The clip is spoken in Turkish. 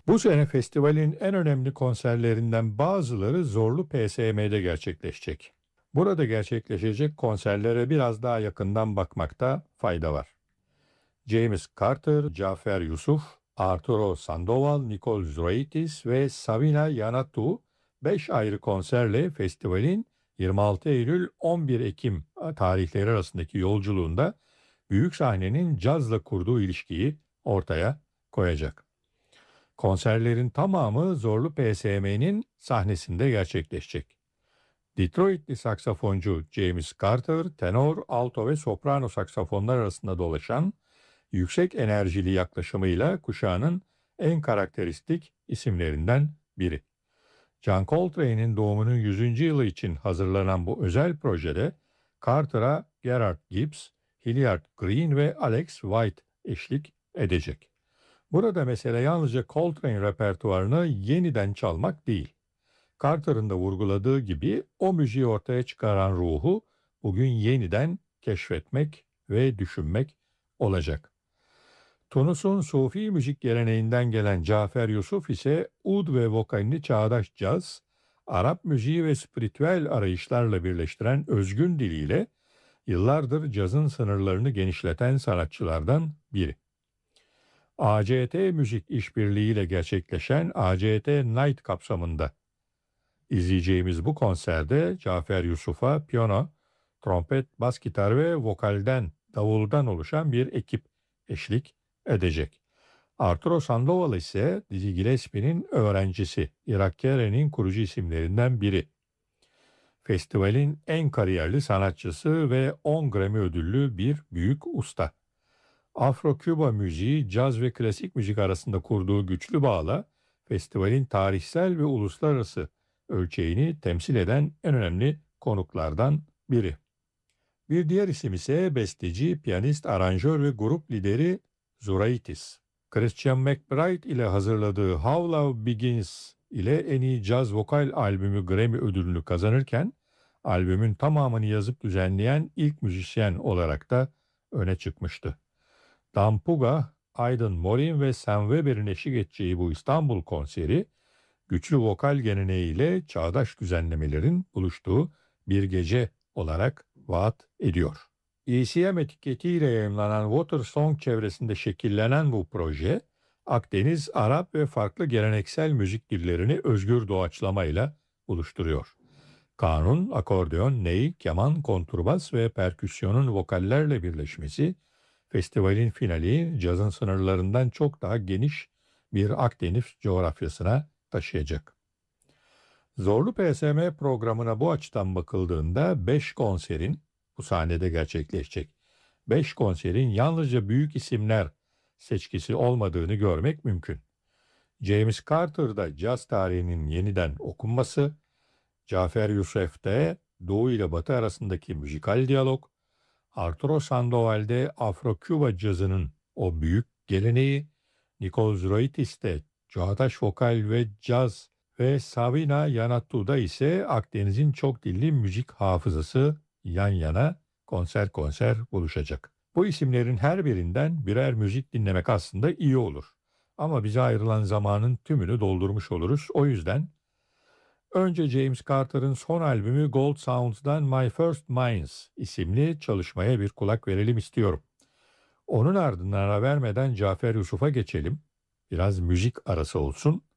Bu sene festivalin en önemli konserlerinden bazıları Zorlu PSM'de gerçekleşecek. Burada gerçekleşecek konserlere biraz daha yakından bakmakta fayda var. James Carter, Cafer Yusuf, Arturo Sandoval, Nikol Zuraitis ve Savina Yanatu 5 ayrı konserle festivalin 26 Eylül-11 Ekim tarihleri arasındaki yolculuğunda büyük sahnenin cazla kurduğu ilişkiyi ortaya koyacak. Konserlerin tamamı Zorlu PSM'nin sahnesinde gerçekleşecek. Detroitli saksafoncu James Carter, tenor, alto ve soprano saksafonlar arasında dolaşan yüksek enerjili yaklaşımıyla kuşağının en karakteristik isimlerinden biri. John Coltrane'in doğumunun 100. yılı için hazırlanan bu özel projede Carter'a Gerard Gibbs, Hilliard Green ve Alex White eşlik edecek. Burada mesele yalnızca Coltrane repertuarını yeniden çalmak değil. Carter'ın da vurguladığı gibi o müziği ortaya çıkaran ruhu bugün yeniden keşfetmek ve düşünmek olacak. Tunus'un Sufi müzik geleneğinden gelen Cafer Yusuf ise ud ve vokalini çağdaş caz, Arap müziği ve spiritüel arayışlarla birleştiren özgün diliyle yıllardır cazın sınırlarını genişleten sanatçılardan biri. ACT Müzik işbirliğiyle gerçekleşen ACT Night kapsamında izleyeceğimiz bu konserde Cafer Yusuf'a piyano, trompet, bas gitar ve vokalden, davuldan oluşan bir ekip eşlik edecek. Arturo Sandoval ise Dizzy Gillespie'nin öğrencisi, Irak Kere'nin kurucu isimlerinden biri. Festivalin en kariyerli sanatçısı ve 10 Grammy ödüllü bir büyük usta. Afro-Küba müziği, caz ve klasik müzik arasında kurduğu güçlü bağla festivalin tarihsel ve uluslararası ölçeğini temsil eden en önemli konuklardan biri. Bir diğer isim ise besteci, piyanist, aranjör ve grup lideri Zuraitis. Christian McBride ile hazırladığı How Love Begins ile en iyi caz vokal albümü Grammy ödülünü kazanırken albümün tamamını yazıp düzenleyen ilk müzisyen olarak da öne çıkmıştı. Dan Puga, Aydın Morin ve Sam Weber'in eşlik edeceği bu İstanbul konseri, güçlü vokal geleneğiyle çağdaş düzenlemelerin buluştuğu bir gece olarak vaat ediyor. ECM etiketiyle yayımlanan Water Song çevresinde şekillenen bu proje, Akdeniz, Arap ve farklı geleneksel müzik dillerini özgür doğaçlamayla buluşturuyor. Kanun, akordeon, ney, keman, kontrbas ve perküsyonun vokallerle birleşmesi, festivalin finali cazın sınırlarından çok daha geniş bir Akdeniz coğrafyasına taşıyacak. Zorlu PSM programına bu açıdan bakıldığında 5 konserin bu sahnede gerçekleşecek. 5 konserin yalnızca büyük isimler seçkisi olmadığını görmek mümkün. James Carter'da caz tarihinin yeniden okunması, Cafer Yusuf'te Doğu ile Batı arasındaki müzikal diyalog, Arturo Sandoval'de Afro-Küba cazının o büyük geleneği, Nikol Zuraitis'te çağdaş vokal ve caz ve Savina Yanatu'da ise Akdeniz'in çok dilli müzik hafızası yan yana konser konser buluşacak. Bu isimlerin her birinden birer müzik dinlemek aslında iyi olur. Ama bize ayrılan zamanın tümünü doldurmuş oluruz. O yüzden önce James Carter'ın son albümü Gold Sounds'dan My First Minds isimli çalışmaya bir kulak verelim istiyorum. Onun ardından ara vermeden Cafer Yusuf'a geçelim. Biraz müzik arası olsun.